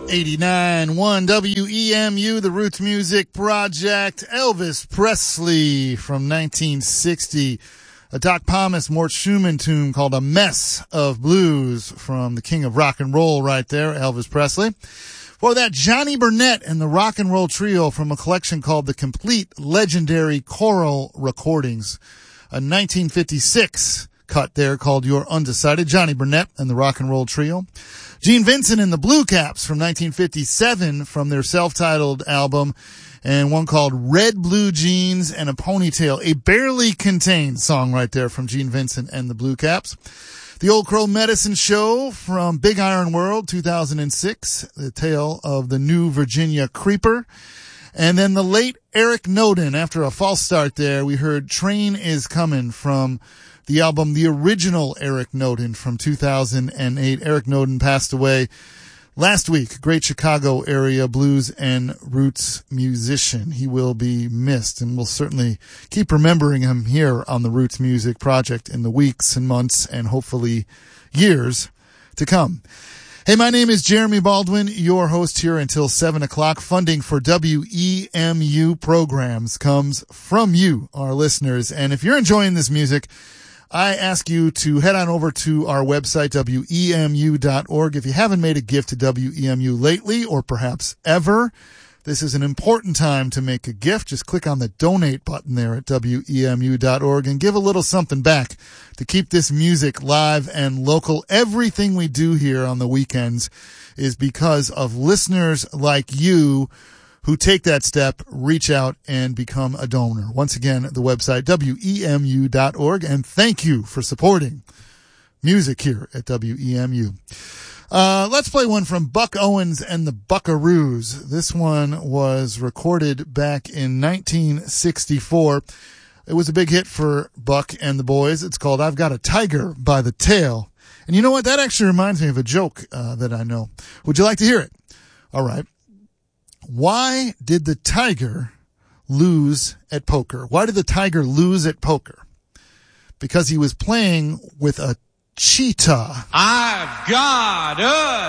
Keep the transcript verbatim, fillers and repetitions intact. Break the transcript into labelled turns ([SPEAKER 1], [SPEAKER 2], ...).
[SPEAKER 1] eighty-nine point one W E M U, the Roots Music Project. Elvis Presley from nineteen sixty. A Doc Pomus, Mort Schumann tune called A Mess of Blues from the king of rock and roll right there, Elvis Presley. For that, Johnny Burnett and the Rock and Roll Trio from a collection called The Complete Legendary Choral Recordings. A nineteen fifty-six cut there called You're Undecided, Johnny Burnett and the Rock and Roll Trio. Gene Vincent and the Blue Caps from nineteen fifty-seven from their self-titled album, and one called Red Blue Jeans and a Ponytail, a barely contained song right there from Gene Vincent and the Blue Caps. The Old Crow Medicine Show from Big Iron World, two thousand six, the tale of the New Virginia Creeper. And then the late Eric Noden, after a false start there, we heard Train Is Comin' from the album The Original Eric Noden from two thousand eight. Eric Noden passed away last week. Great Chicago area blues and roots musician. He will be missed, and we'll certainly keep remembering him here on the Roots Music Project in the weeks and months and hopefully years to come. Hey, my name is Jeremy Baldwin, your host here until seven o'clock. Funding for W E M U programs comes from you, our listeners. And if you're enjoying this music, I ask you to head on over to our website, W E M U dot org. If you haven't made a gift to W E M U lately, or perhaps ever, this is an important time to make a gift. Just click on the donate button there at W E M U dot org and give a little something back to keep this music live and local. Everything we do here on the weekends is because of listeners like you who take that step, reach out, and become a donor. Once again, the website, W E M U dot org, and thank you for supporting music here at W E M U. Uh, let's play one from Buck Owens and the Buckaroos. This one was recorded back in nineteen sixty-four. It was a big hit for Buck and the boys. It's called I've Got a Tiger by the Tail. And you know what? That actually reminds me of a joke uh, that I know. Would you like to hear it? All right. Why did the tiger lose at poker? Why did the tiger lose at poker? Because he was playing with a cheetah.
[SPEAKER 2] I've got a